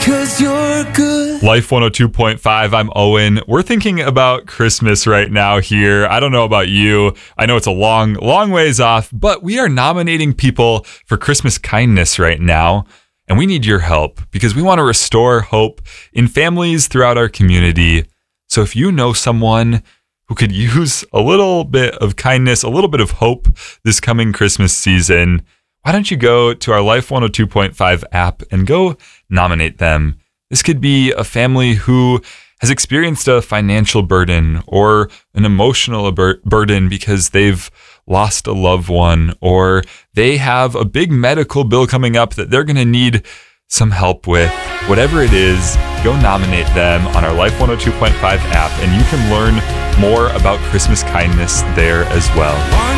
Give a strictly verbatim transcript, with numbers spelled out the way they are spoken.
'cause you're good. Life one oh two point five, I'm Owen. We're thinking about Christmas right now here. I don't know about you. I know it's a long, long ways off, but we are nominating people for Christmas kindness right now. And we need your help because we want to restore hope in families throughout our community. So if you know someone who could use a little bit of kindness, a little bit of hope this coming Christmas season, why don't you go to our Life one oh two point five app and go nominate them? This could be a family who has experienced a financial burden or an emotional bur- burden because they've lost a loved one, or they have a big medical bill coming up that they're going to need some help with. Whatever it is, go nominate them on our Life one oh two point five app, and you can learn more about Christmas kindness there as well.